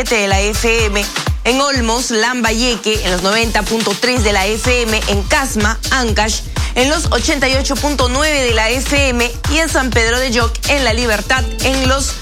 de la FM, en Olmos, Lambayeque, en los 90.3 de la FM, en Casma, Ancash, en los 88.9 de la FM y en San Pedro de Yoc, en La Libertad, en los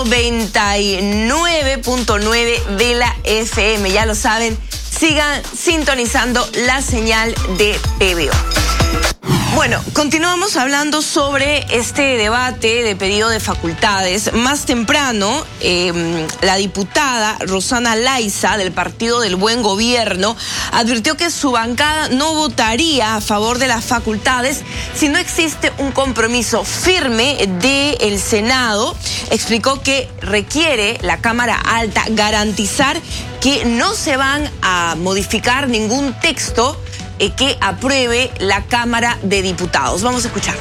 99.9 de la FM. Ya lo saben, sigan sintonizando la señal de PBO. Bueno, continuamos hablando sobre este debate de pedido de facultades. Más temprano, la diputada Rosana Laiza, del Partido del Buen Gobierno, advirtió que su bancada no votaría a favor de las facultades si no existe un compromiso firme del Senado. Explicó que requiere la Cámara Alta garantizar que no se van a modificar ningún texto que apruebe la Cámara de Diputados. Vamos a escucharla.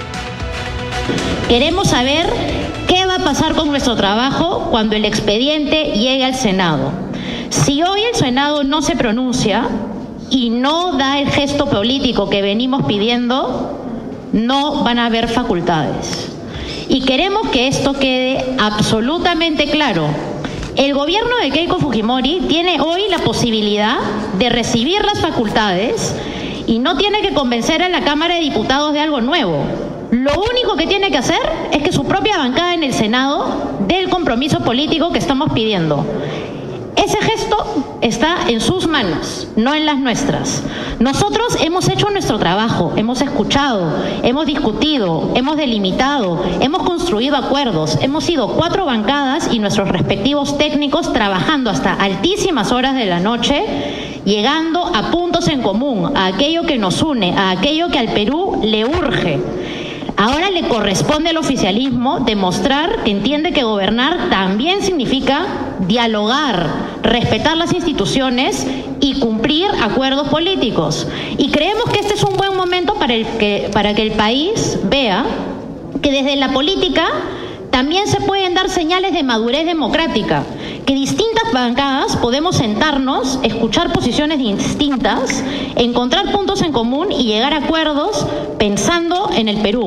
Queremos saber qué va a pasar con nuestro trabajo cuando el expediente llegue al Senado. Si hoy el Senado no se pronuncia y no da el gesto político que venimos pidiendo, no van a haber facultades. Y queremos que esto quede absolutamente claro. El gobierno de Keiko Fujimori tiene hoy la posibilidad de recibir las facultades y no tiene que convencer a la Cámara de Diputados de algo nuevo. Lo único que tiene que hacer es que su propia bancada en el Senado dé el compromiso político que estamos pidiendo. Ese gesto está en sus manos, no en las nuestras. Nosotros hemos hecho nuestro trabajo, hemos escuchado, hemos discutido, hemos delimitado, hemos construido acuerdos, hemos sido 4 bancadas y nuestros respectivos técnicos trabajando hasta altísimas horas de la noche, llegando a puntos en común, a aquello que nos une, a aquello que al Perú le urge. Ahora le corresponde al oficialismo demostrar que entiende que gobernar también significa dialogar, respetar las instituciones y cumplir acuerdos políticos. Y creemos que este es un buen momento para que el país vea que desde la política también se pueden dar señales de madurez democrática, que distintas bancadas podemos sentarnos, escuchar posiciones distintas, encontrar puntos en común y llegar a acuerdos pensando en el Perú.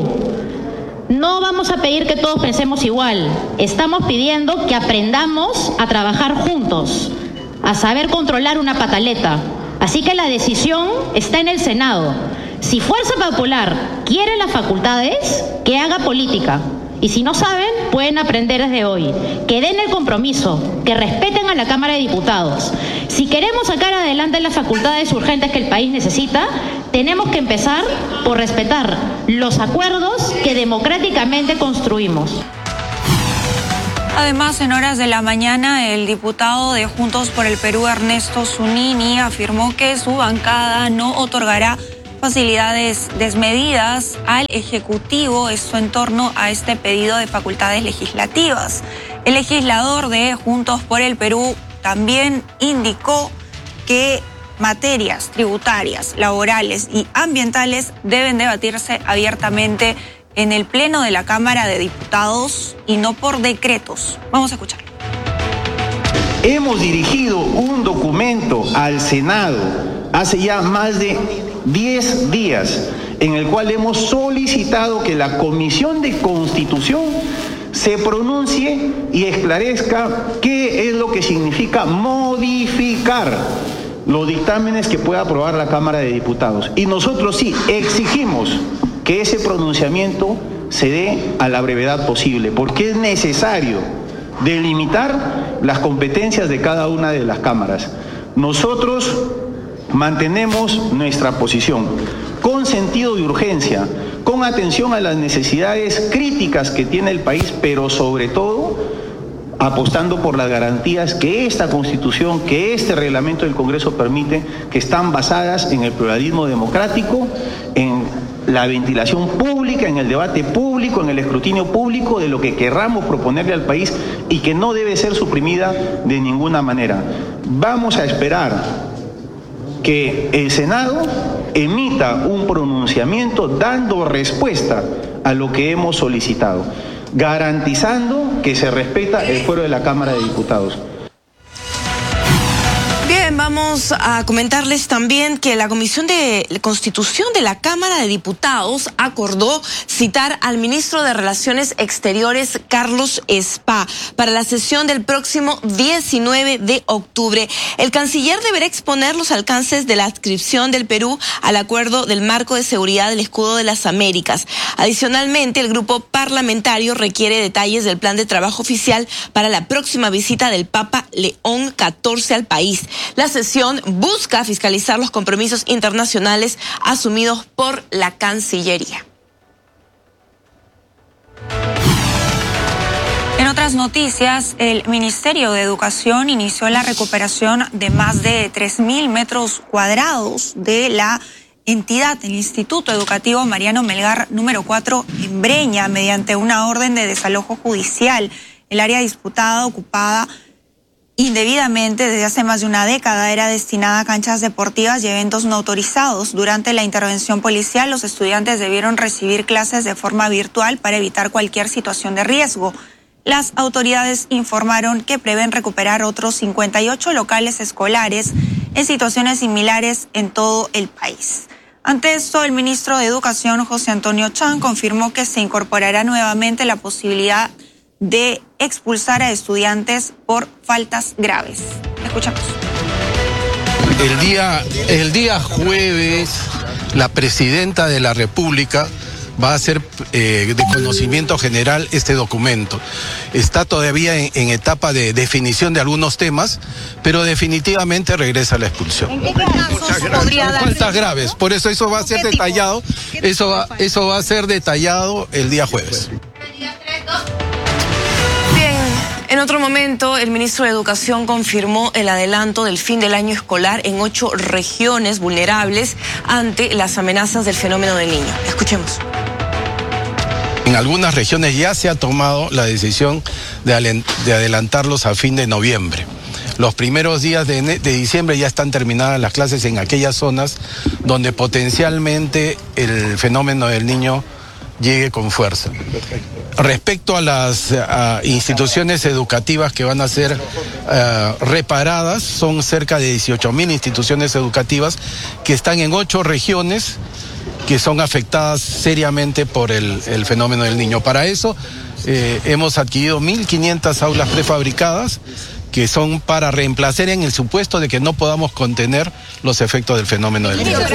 No vamos a pedir que todos pensemos igual, estamos pidiendo que aprendamos a trabajar juntos, a saber controlar una pataleta. Así que la decisión está en el Senado. Si Fuerza Popular quiere las facultades, que haga política. Y si no saben, pueden aprender desde hoy. Que den el compromiso, que respeten a la Cámara de Diputados. Si queremos sacar adelante las facultades urgentes que el país necesita, tenemos que empezar por respetar los acuerdos que democráticamente construimos. Además, en horas de la mañana, el diputado de Juntos por el Perú, Ernesto Zunini, afirmó que su bancada no otorgará facilidades desmedidas al Ejecutivo, esto en torno a este pedido de facultades legislativas. El legislador de Juntos por el Perú también indicó que materias tributarias, laborales y ambientales deben debatirse abiertamente en el Pleno de la Cámara de Diputados y no por decretos. Vamos a escucharlo. Hemos dirigido un documento al Senado hace ya más de 10 días, en el cual hemos solicitado que la Comisión de Constitución se pronuncie y esclarezca qué es lo que significa modificar los dictámenes que pueda aprobar la Cámara de Diputados. Y nosotros sí exigimos que ese pronunciamiento se dé a la brevedad posible, porque es necesario delimitar las competencias de cada una de las cámaras. Nosotros mantenemos nuestra posición con sentido de urgencia, con atención a las necesidades críticas que tiene el país, pero sobre todo apostando por las garantías que esta Constitución, que este reglamento del Congreso permite, que están basadas en el pluralismo democrático, en la ventilación pública, en el debate público, en el escrutinio público de lo que querramos proponerle al país y que no debe ser suprimida de ninguna manera. Vamos a esperar que el Senado emita un pronunciamiento dando respuesta a lo que hemos solicitado, garantizando que se respeta el fuero de la Cámara de Diputados. Bien, vamos vamos a comentarles también que la Comisión de Constitución de la Cámara de Diputados acordó citar al ministro de Relaciones Exteriores, Carlos Spa, para la sesión del próximo 19 de octubre. El canciller deberá exponer los alcances de la adscripción del Perú al acuerdo del marco de seguridad del Escudo de las Américas. Adicionalmente, el grupo parlamentario requiere detalles del plan de trabajo oficial para la próxima visita del Papa León XIV al país. La sesión busca fiscalizar los compromisos internacionales asumidos por la Cancillería. En otras noticias, el Ministerio de Educación inició la recuperación de más de 3.000 metros cuadrados de la entidad, el Instituto Educativo Mariano Melgar número 4 en Breña, mediante una orden de desalojo judicial. El área disputada, ocupada indebidamente desde hace más de una década, era destinada a canchas deportivas y eventos no autorizados. Durante la intervención policial, los estudiantes debieron recibir clases de forma virtual para evitar cualquier situación de riesgo. Las autoridades informaron que prevén recuperar otros 58 locales escolares en situaciones similares en todo el país. Ante esto, el ministro de Educación, José Antonio Chan, confirmó que se incorporará nuevamente la posibilidad de expulsar a estudiantes por faltas graves. Escuchamos. El día jueves, la presidenta de la República va a hacer de conocimiento general este documento. Está todavía en etapa de definición de algunos temas, pero definitivamente regresa a la expulsión. ¿En qué casos podría darse? Faltas graves, por eso va a ser detallado, eso va a ser detallado el día jueves. En otro momento, el ministro de Educación confirmó el adelanto del fin del año escolar en 8 regiones vulnerables ante las amenazas del fenómeno del Niño. Escuchemos. En algunas regiones ya se ha tomado la decisión de adelantarlos a fin de noviembre. Los primeros días de diciembre ya están terminadas las clases en aquellas zonas donde potencialmente el fenómeno del Niño llegue con fuerza. Respecto a las instituciones educativas que van a ser reparadas, son cerca de 18.000 instituciones educativas que están en 8 regiones que son afectadas seriamente por el fenómeno del Niño. Para eso hemos adquirido 1.500 aulas prefabricadas que son para reemplazar en el supuesto de que no podamos contener los efectos del fenómeno del Niño.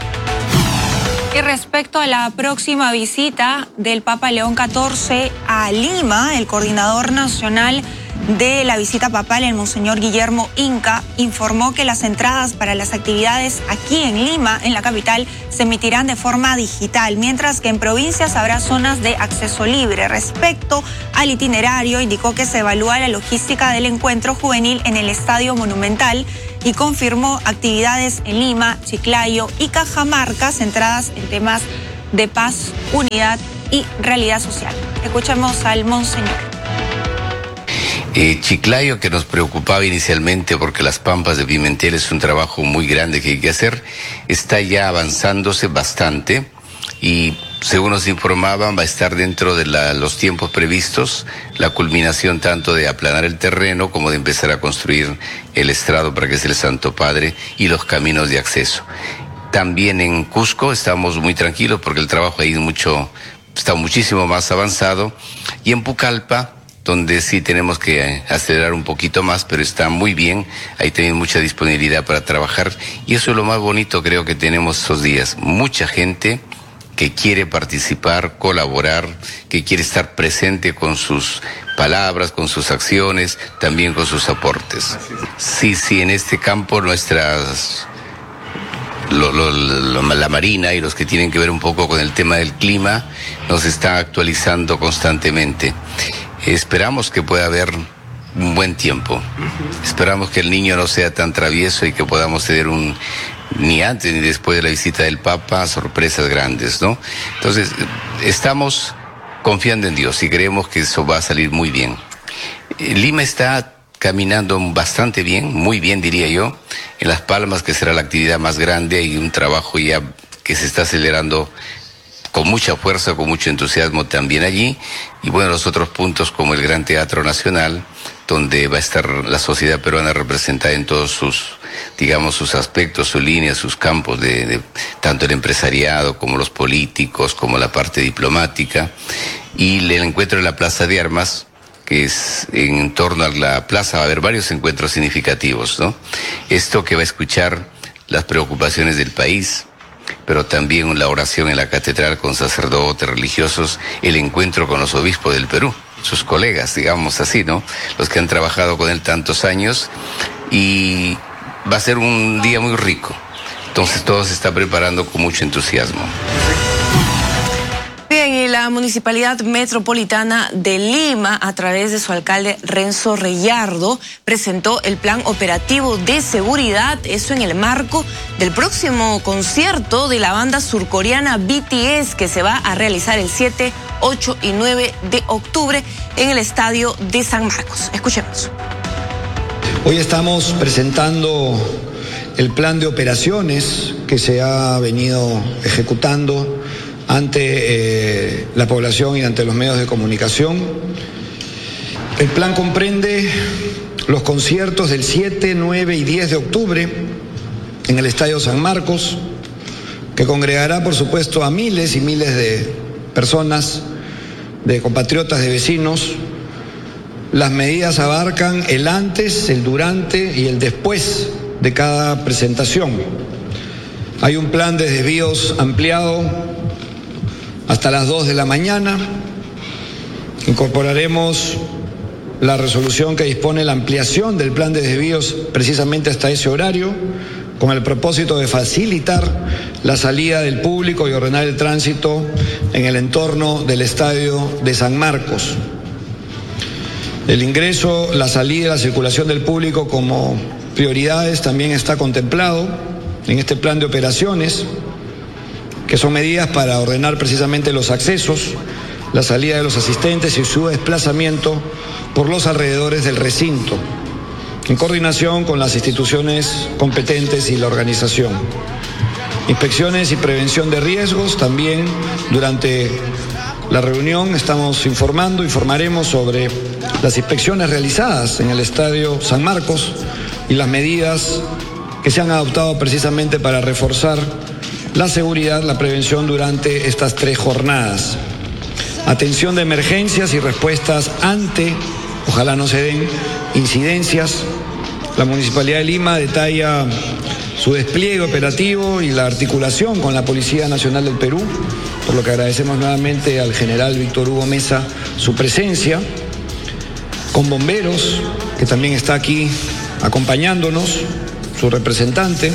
Y respecto a la próxima visita del Papa León XIV a Lima, el coordinador nacional de la visita papal, el Monseñor Guillermo Inca, informó que las entradas para las actividades aquí en Lima, en la capital, se emitirán de forma digital, mientras que en provincias habrá zonas de acceso libre. Respecto al itinerario, indicó que se evalúa la logística del encuentro juvenil en el Estadio Monumental y confirmó actividades en Lima, Chiclayo y Cajamarca centradas en temas de paz, unidad y realidad social. Escuchemos al Monseñor. Chiclayo, que nos preocupaba inicialmente porque las Pampas de Pimentel es un trabajo muy grande que hay que hacer, está ya avanzándose bastante y según nos informaban va a estar dentro de los tiempos previstos, la culminación tanto de aplanar el terreno como de empezar a construir el estrado para que sea el Santo Padre y los caminos de acceso. También en Cusco estamos muy tranquilos porque el trabajo ahí está muchísimo más avanzado, y en Pucallpa, donde sí tenemos que acelerar un poquito más, pero está muy bien, ahí tienen mucha disponibilidad para trabajar, y eso es lo más bonito creo que tenemos estos días, mucha gente que quiere participar, colaborar, que quiere estar presente con sus palabras, con sus acciones, también con sus aportes. Sí, en este campo la Marina y los que tienen que ver un poco con el tema del clima nos están actualizando constantemente. Esperamos que pueda haber un buen tiempo. Esperamos que el Niño no sea tan travieso y que podamos tener ni antes ni después de la visita del Papa, sorpresas grandes, ¿no? Entonces, estamos confiando en Dios y creemos que eso va a salir muy bien. Lima está caminando bastante bien, muy bien diría yo. En Las Palmas, que será la actividad más grande, hay un trabajo ya que se está acelerando con mucha fuerza, con mucho entusiasmo también allí. Y bueno, los otros puntos como el Gran Teatro Nacional donde va a estar la sociedad peruana representada en todos sus, digamos, sus aspectos, sus líneas, sus campos, tanto el empresariado como los políticos, como la parte diplomática. Y el encuentro en la Plaza de Armas, que es en torno a la plaza, va a haber varios encuentros significativos, ¿no? Esto que va a escuchar las preocupaciones del país, pero también la oración en la catedral con sacerdotes religiosos, el encuentro con los obispos del Perú, sus colegas, digamos así, ¿no? Los que han trabajado con él tantos años, y va a ser un día muy rico. Entonces todo se está preparando con mucho entusiasmo. Bien, y la Municipalidad Metropolitana de Lima, a través de su alcalde Renzo Reyardo, presentó el plan operativo de seguridad, eso en el marco del próximo concierto de la banda surcoreana BTS, que se va a realizar el 7, 8 y 9 de octubre en el Estadio de San Marcos. Escuchemos. Hoy estamos presentando el plan de operaciones que se ha venido ejecutando ante la población y ante los medios de comunicación. El plan comprende los conciertos del 7, 9 y 10 de octubre en el Estadio San Marcos, que congregará, por supuesto, a miles y miles de personas, de compatriotas, de vecinos. Las medidas abarcan el antes, el durante y el después de cada presentación. Hay un plan de desvíos ampliado hasta las 2 de la mañana. Incorporaremos la resolución que dispone la ampliación del plan de desvíos precisamente hasta ese horario, con el propósito de facilitar la salida del público y ordenar el tránsito en el entorno del Estadio de San Marcos. El ingreso, la salida y la circulación del público como prioridades también está contemplado en este plan de operaciones, que son medidas para ordenar precisamente los accesos, la salida de los asistentes y su desplazamiento por los alrededores del recinto, en coordinación con las instituciones competentes y la organización. Inspecciones y prevención de riesgos también. Durante la reunión informaremos sobre las inspecciones realizadas en el Estadio San Marcos y las medidas que se han adoptado precisamente para reforzar la seguridad, la prevención durante estas 3 jornadas. Atención de emergencias y respuestas ante, ojalá no se den, incidencias. La Municipalidad de Lima detalla su despliegue operativo y la articulación con la Policía Nacional del Perú, por lo que agradecemos nuevamente al general Víctor Hugo Mesa su presencia, con bomberos, que también está aquí acompañándonos, su representante.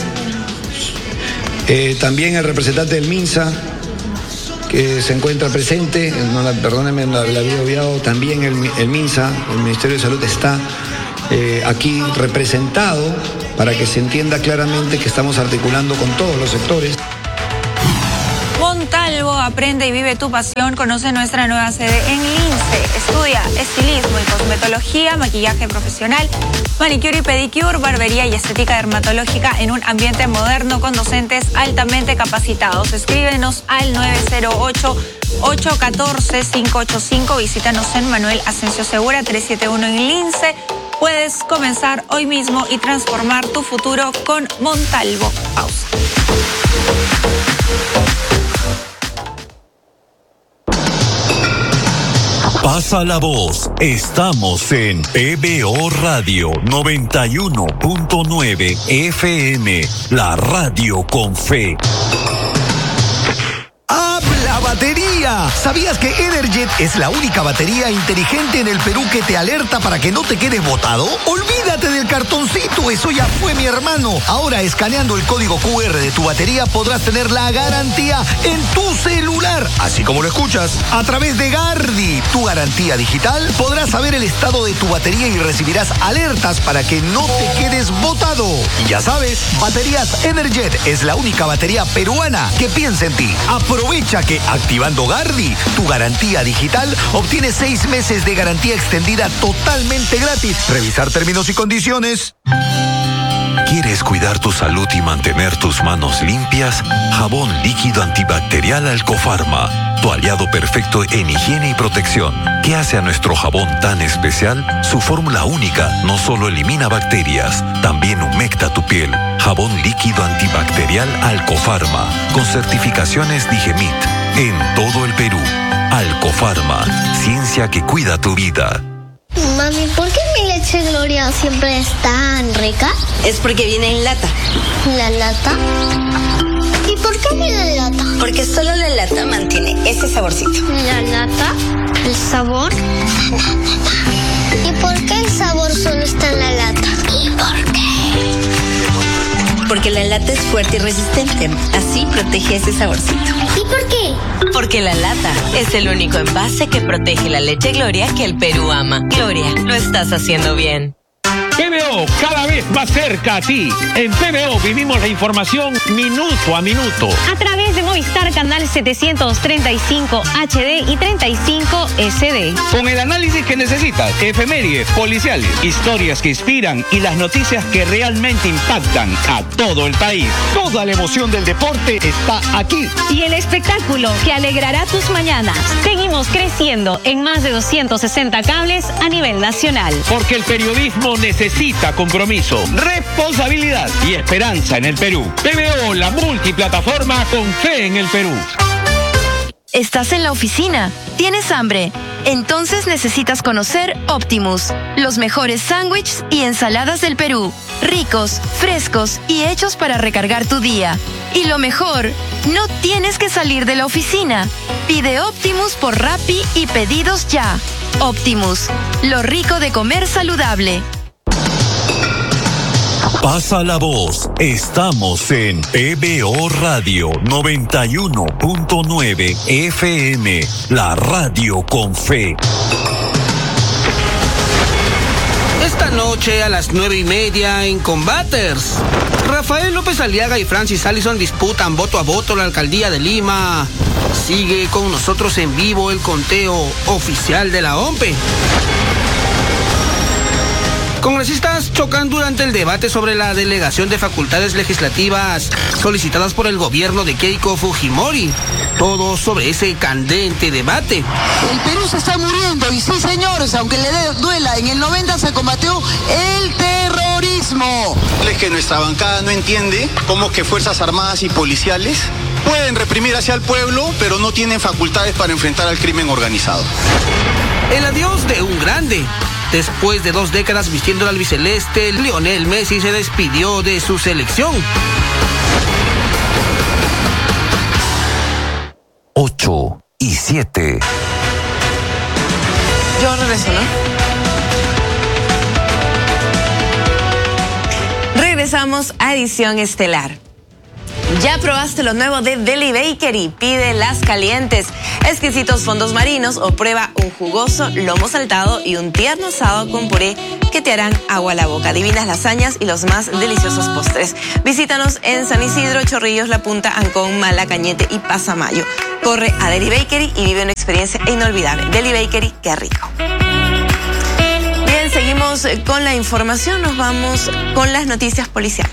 También el representante del MINSA, que se encuentra presente, perdónenme, la había obviado, también el MINSA, el Ministerio de Salud, está aquí representado para que se entienda claramente que estamos articulando con todos los sectores. Montalvo, aprende y vive tu pasión. Conoce nuestra nueva sede en Lince. Estudia estilismo y cosmetología, maquillaje profesional, manicure y pedicure, barbería y estética dermatológica en un ambiente moderno con docentes altamente capacitados. Escríbenos al 908-814-585. Visítanos en Manuel Asensio Segura 371 en Lince. Puedes comenzar hoy mismo y transformar tu futuro con Montalvo. Pausa. Pasa la voz. Estamos en PBO Radio 91.9 FM, la radio con fe. ¡Habla batería! ¿Sabías que Energet es la única batería inteligente en el Perú que te alerta para que no te quedes botado? Olvídate del cartoncito, eso ya fue, mi hermano. Ahora, escaneando el código QR de tu batería, podrás tener la garantía en tu celular, así como lo escuchas. A través de Gardi, tu garantía digital, podrás saber el estado de tu batería y recibirás alertas para que no te quedes botado. Y ya sabes, Baterías Energet es la única batería peruana que piensa en ti. Aprovecha que activando Gardi, tu garantía digital, obtienes 6 meses de garantía extendida totalmente gratis. Revisar términos y condiciones. ¿Quieres cuidar tu salud y mantener tus manos limpias? Jabón líquido antibacterial Alcofarma, tu aliado perfecto en higiene y protección. ¿Qué hace a nuestro jabón tan especial? Su fórmula única no solo elimina bacterias, también humecta tu piel. Jabón líquido antibacterial Alcofarma, con certificaciones Digemit, en todo el Perú. Alcofarma, ciencia que cuida tu vida. Mami, ¿por qué mi leche Gloria siempre es tan rica? Es porque viene en lata. ¿La lata? ¿Y por qué viene en lata? Porque solo la lata mantiene ese saborcito. ¿La lata? ¿El sabor? ¿Y por qué el sabor solo está en la lata? ¿Y por qué? Porque la lata es fuerte y resistente. Así protege ese saborcito. ¿Y por qué? Porque la lata es el único envase que protege la leche Gloria que el Perú ama. Gloria, lo estás haciendo bien. PBO, cada vez más cerca a ti. En PBO vivimos la información minuto a minuto. A través de Movistar Canal 735 HD y 35 SD. Con el análisis que necesitas, efemérides, policiales, historias que inspiran y las noticias que realmente impactan a todo el país. Toda la emoción del deporte está aquí. Y el espectáculo que alegrará tus mañanas. Seguimos creciendo en más de 260 cables a nivel nacional. Porque el periodismo necesita compromiso, responsabilidad y esperanza en el Perú. PBO, la multiplataforma con fe en el Perú. ¿Estás en la oficina? ¿Tienes hambre? Entonces necesitas conocer Optimus, los mejores sándwiches y ensaladas del Perú, ricos, frescos y hechos para recargar tu día. Y lo mejor, no tienes que salir de la oficina. Pide Optimus por Rappi y pedidos ya. Optimus, lo rico de comer saludable. Pasa la voz. Estamos en PBO Radio 91.9 FM, la radio con fe. Esta noche a las 9:30 en Combaters, Rafael López Aliaga y Francis Allison disputan voto a voto la alcaldía de Lima. Sigue con nosotros en vivo el conteo oficial de la OMPE. Congresistas chocan durante el debate sobre la delegación de facultades legislativas solicitadas por el gobierno de Keiko Fujimori. Todo sobre ese candente debate. El Perú se está muriendo y sí, señores, aunque le duela, en el 90 se combatió el terrorismo. Es que nuestra bancada no entiende cómo que Fuerzas Armadas y policiales pueden reprimir hacia el pueblo, pero no tienen facultades para enfrentar al crimen organizado. El adiós de un grande. Después de 2 décadas vistiendo la albiceleste, Lionel Messi se despidió de su selección. 8:07. Yo regreso, ¿no? Regresamos a Edición Estelar. ¿Ya probaste lo nuevo de Deli Bakery? Pide las calientes, exquisitos fondos marinos o prueba un jugoso lomo saltado y un tierno asado con puré que te harán agua a la boca. Divinas lasañas y los más deliciosos postres. Visítanos en San Isidro, Chorrillos, La Punta, Ancón, Mala, Cañete y Pasamayo. Corre a Deli Bakery y vive una experiencia inolvidable. Deli Bakery, qué rico. Bien, seguimos con la información. Nos vamos con las noticias policiales.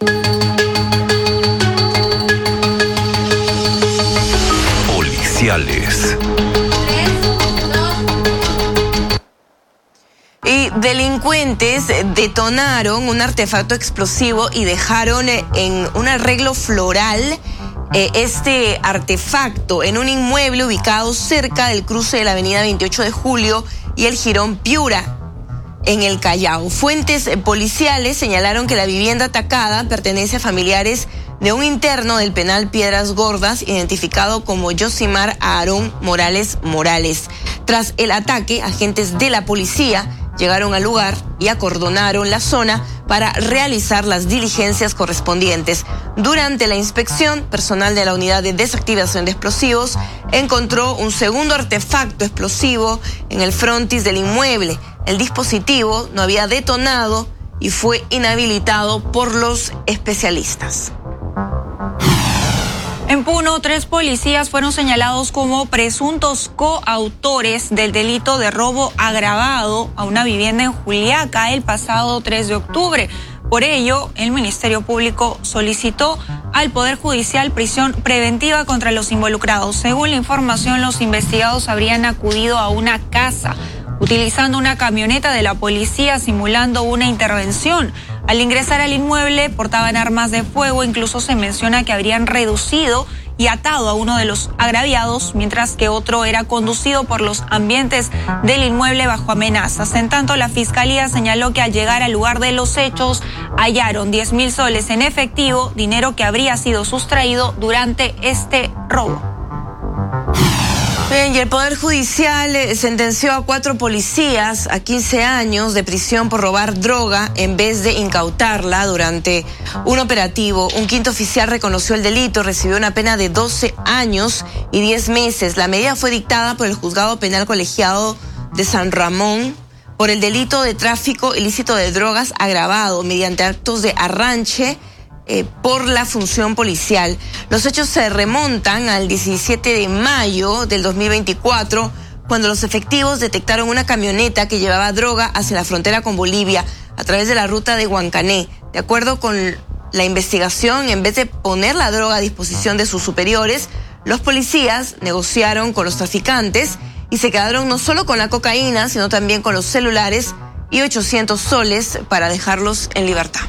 Y delincuentes detonaron un artefacto explosivo y dejaron en un arreglo floral este artefacto en un inmueble ubicado cerca del cruce de la avenida 28 de Julio y el Jirón Piura, en el Callao. Fuentes policiales señalaron que la vivienda atacada pertenece a familiares de un interno del penal Piedras Gordas, identificado como Yosimar Aarón Morales Morales. Tras el ataque, agentes de la policía llegaron al lugar y acordonaron la zona para realizar las diligencias correspondientes. Durante la inspección, personal de la unidad de desactivación de explosivos encontró un segundo artefacto explosivo en el frontis del inmueble. El dispositivo no había detonado y fue inhabilitado por los especialistas. En Puno, 3 policías fueron señalados como presuntos coautores del delito de robo agravado a una vivienda en Juliaca el pasado 3 de octubre. Por ello, el Ministerio Público solicitó al Poder Judicial prisión preventiva contra los involucrados. Según la información, los investigados habrían acudido a una casa utilizando una camioneta de la policía simulando una intervención. Al ingresar al inmueble portaban armas de fuego, incluso se menciona que habrían reducido y atado a uno de los agraviados, mientras que otro era conducido por los ambientes del inmueble bajo amenazas. En tanto, la Fiscalía señaló que al llegar al lugar de los hechos hallaron 10.000 soles en efectivo, dinero que habría sido sustraído durante este robo. Bien, y el Poder Judicial sentenció a 4 policías a 15 años de prisión por robar droga en vez de incautarla durante un operativo. Un quinto oficial reconoció el delito, recibió una pena de 12 años y 10 meses. La medida fue dictada por el Juzgado Penal Colegiado de San Ramón por el delito de tráfico ilícito de drogas agravado mediante actos de arranche por la función policial. Los hechos se remontan al 17 de mayo del 2024, cuando los efectivos detectaron una camioneta que llevaba droga hacia la frontera con Bolivia a través de la ruta de Huancané. De acuerdo con la investigación, en vez de poner la droga a disposición de sus superiores, los policías negociaron con los traficantes y se quedaron no solo con la cocaína, sino también con los celulares y 800 soles para dejarlos en libertad.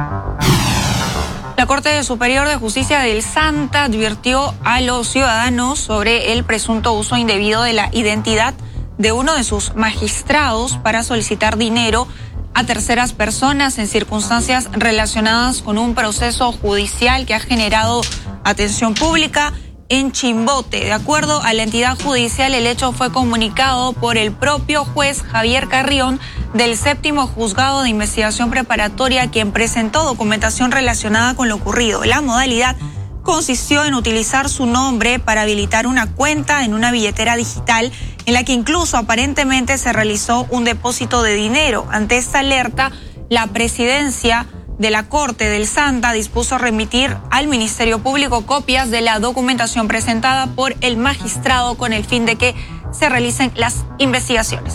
La Corte Superior de Justicia del Santa advirtió a los ciudadanos sobre el presunto uso indebido de la identidad de uno de sus magistrados para solicitar dinero a terceras personas en circunstancias relacionadas con un proceso judicial que ha generado atención pública en Chimbote. De acuerdo a la entidad judicial, el hecho fue comunicado por el propio juez Javier Carrión del 7º Juzgado de Investigación Preparatoria, quien presentó documentación relacionada con lo ocurrido. La modalidad consistió en utilizar su nombre para habilitar una cuenta en una billetera digital en la que incluso aparentemente se realizó un depósito de dinero. Ante esta alerta, la presidencia de la Corte del Santa dispuso remitir al Ministerio Público copias de la documentación presentada por el magistrado con el fin de que se realicen las investigaciones.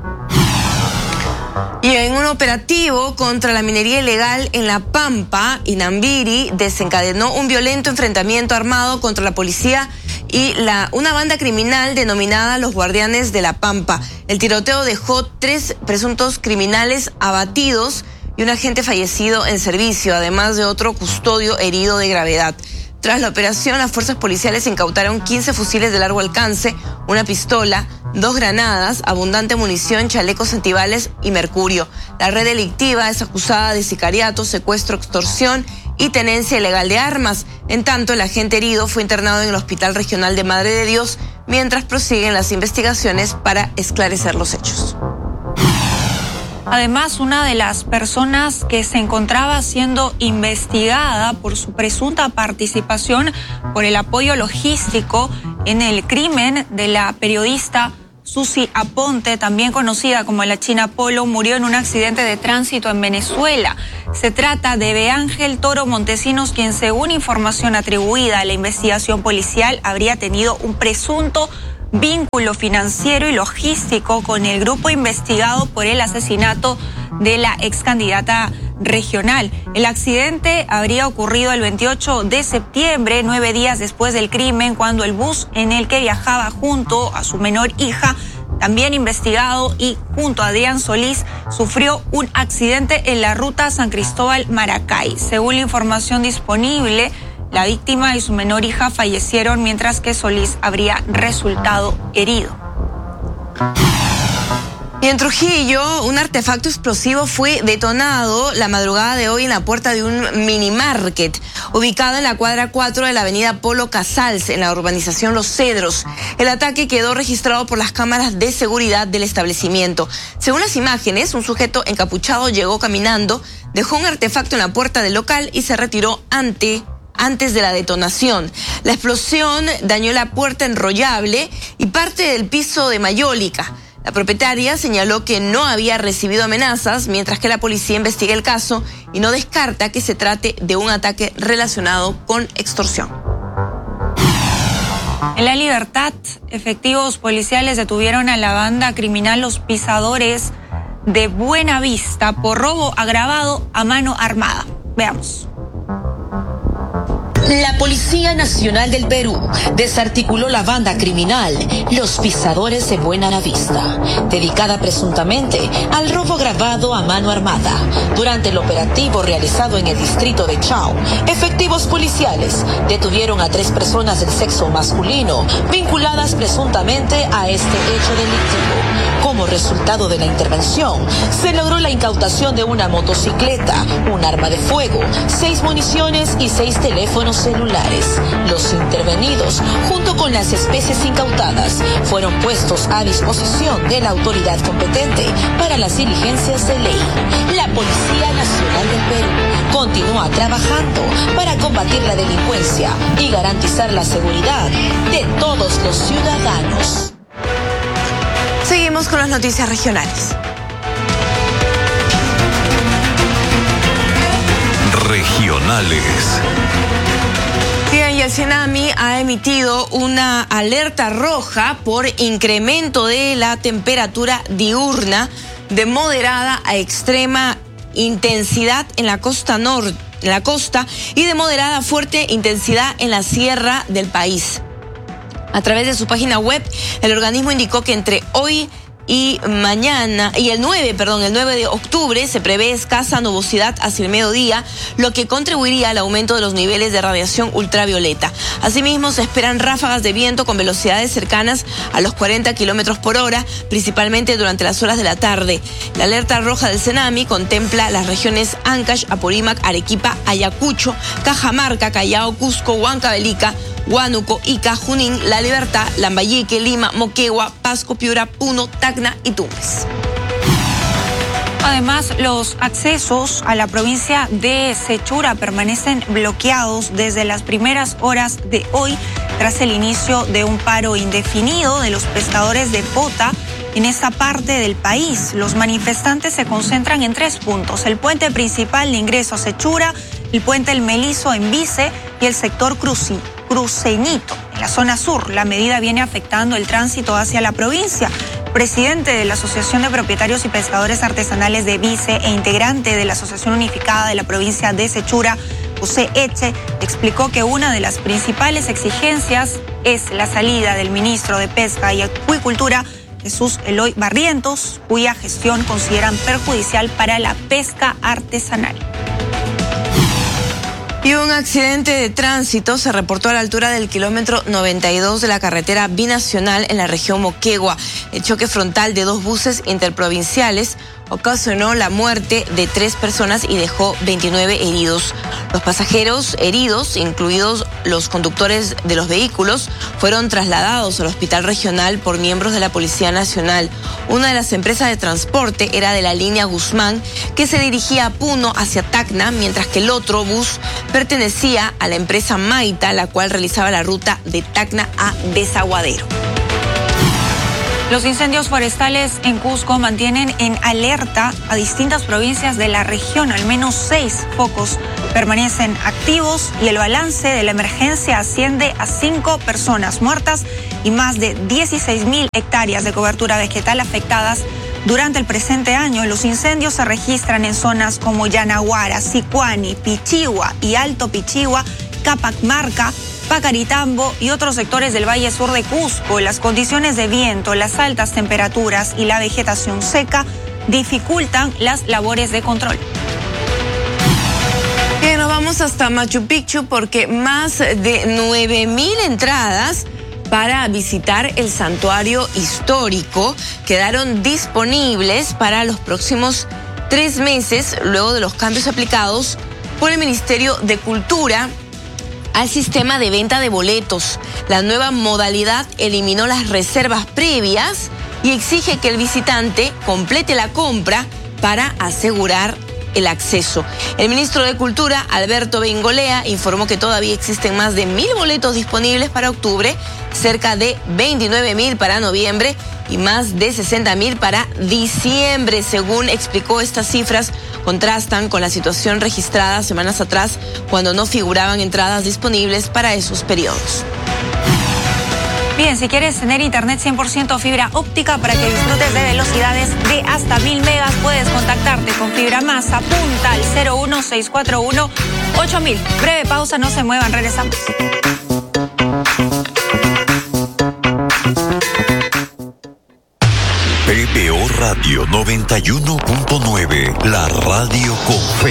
Y en un operativo contra la minería ilegal en La Pampa, Inambiri desencadenó un violento enfrentamiento armado contra la policía y una banda criminal denominada Los Guardianes de La Pampa. El tiroteo dejó 3 presuntos criminales abatidos y un agente fallecido en servicio, además de otro custodio herido de gravedad. Tras la operación, las fuerzas policiales incautaron 15 fusiles de largo alcance, una pistola, 2 granadas, abundante munición, chalecos antibales y mercurio. La red delictiva es acusada de sicariato, secuestro, extorsión y tenencia ilegal de armas. En tanto, el agente herido fue internado en el Hospital Regional de Madre de Dios, mientras prosiguen las investigaciones para esclarecer los hechos. Además, una de las personas que se encontraba siendo investigada por su presunta participación por el apoyo logístico en el crimen de la periodista Susi Aponte, también conocida como la China Polo, murió en un accidente de tránsito en Venezuela. Se trata de Beángel Toro Montesinos, quien, según información atribuida a la investigación policial, habría tenido un presunto vínculo financiero y logístico con el grupo investigado por el asesinato de la ex candidata regional. El accidente habría ocurrido el 28 de septiembre, 9 días después del crimen, cuando el bus en el que viajaba junto a su menor hija, también investigado, y junto a Adrián Solís, sufrió un accidente en la ruta San Cristóbal-Maracay. Según la información disponible, la víctima y su menor hija fallecieron, mientras que Solís habría resultado herido. Y en Trujillo, un artefacto explosivo fue detonado la madrugada de hoy en la puerta de un mini market ubicado en la cuadra 4 de la avenida Polo Casals, en la urbanización Los Cedros. El ataque quedó registrado por las cámaras de seguridad del establecimiento. Según las imágenes, un sujeto encapuchado llegó caminando, dejó un artefacto en la puerta del local y se retiró antes de la detonación. La explosión dañó la puerta enrollable y parte del piso de mayólica. La propietaria señaló que no había recibido amenazas, mientras que la policía investiga el caso y no descarta que se trate de un ataque relacionado con extorsión. En La Libertad, efectivos policiales detuvieron a la banda criminal Los Pisadores de Buenavista por robo agravado a mano armada. Veamos. La Policía Nacional del Perú desarticuló la banda criminal Los Pisadores de Buenavista, dedicada presuntamente al robo agravado a mano armada. Durante el operativo realizado en el distrito de Chao, efectivos policiales detuvieron a 3 personas del sexo masculino vinculadas presuntamente a este hecho delictivo. Como resultado de la intervención, se logró la incautación de una motocicleta, un arma de fuego, 6 municiones y 6 teléfonos celulares. Los intervenidos, junto con las especies incautadas, fueron puestos a disposición de la autoridad competente para las diligencias de ley. La Policía Nacional del Perú continúa trabajando para combatir la delincuencia y garantizar la seguridad de todos los ciudadanos. Seguimos con las noticias regionales. Regionales. Bien, y el Senami ha emitido una alerta roja por incremento de la temperatura diurna de moderada a extrema intensidad en la costa norte, y de moderada a fuerte intensidad en la sierra del país. A través de su página web, el organismo indicó que entre hoy y el 9 de octubre se prevé escasa nubosidad hacia el mediodía, lo que contribuiría al aumento de los niveles de radiación ultravioleta. Asimismo, se esperan ráfagas de viento con velocidades cercanas a los 40 kilómetros por hora, principalmente durante las horas de la tarde. La alerta roja del Senami contempla las regiones Ancash, Apurímac, Arequipa, Ayacucho, Cajamarca, Callao, Cusco, Huancavelica, Huánuco, Ica, Junín, La Libertad, Lambayeque, Lima, Moquegua, Pasco, Piura, Puno, Tacna y Tumbes. Además, los accesos a la provincia de Sechura permanecen bloqueados desde las primeras horas de hoy tras el inicio de un paro indefinido de los pescadores de pota en esta parte del país. Los manifestantes se concentran en 3 puntos: el puente principal de ingreso a Sechura, el puente El Melizo en Vice y el sector Cruceñito, en la zona sur. La medida viene afectando el tránsito hacia la provincia. El presidente de la Asociación de Propietarios y Pescadores Artesanales de Vice e integrante de la Asociación Unificada de la provincia de Sechura, José Eche, explicó que una de las principales exigencias es la salida del ministro de Pesca y Acuicultura, Jesús Eloy Barrientos, cuya gestión consideran perjudicial para la pesca artesanal. Y un accidente de tránsito se reportó a la altura del kilómetro 92 de la carretera binacional en la región Moquegua. El choque frontal de 2 buses interprovinciales ocasionó la muerte de 3 personas y dejó 29 heridos. Los pasajeros heridos, incluidos los conductores de los vehículos, fueron trasladados al hospital regional por miembros de la Policía Nacional. Una de las empresas de transporte era de la línea Guzmán, que se dirigía a Puno hacia Tacna, mientras que el otro bus pertenecía a la empresa Maita, la cual realizaba la ruta de Tacna a Desaguadero. Los incendios forestales en Cusco mantienen en alerta a distintas provincias de la región. Al menos 6 focos permanecen activos y el balance de la emergencia asciende a 5 personas muertas y más de 16.000 hectáreas de cobertura vegetal afectadas durante el presente año. Los incendios se registran en zonas como Yanaguara, Sicuani, Pichigua y Alto Pichigua, Capacmarca, Pacaritambo y otros sectores del Valle Sur de Cusco. Las condiciones de viento, las altas temperaturas y la vegetación seca dificultan las labores de control. Bien, nos vamos hasta Machu Picchu porque más de 9.000 entradas para visitar el santuario histórico quedaron disponibles para los próximos 3 meses, luego de los cambios aplicados por el Ministerio de Cultura al sistema de venta de boletos. La nueva modalidad eliminó las reservas previas y exige que el visitante complete la compra para asegurar el acceso. El ministro de Cultura, Alberto Bengolea, informó que todavía existen más de 1.000 boletos disponibles para octubre, cerca de 29.000 para noviembre y más de 60.000 para diciembre. Según explicó, estas cifras contrastan con la situación registrada semanas atrás, cuando no figuraban entradas disponibles para esos periodos. Bien, si quieres tener internet 100% fibra óptica para que disfrutes de velocidades de hasta 1000 megas, puedes contactarte con Fibra Más. Apunta al 01641-8000. Breve pausa, no se muevan, regresamos. PBO Radio 91.9, la radio con fe.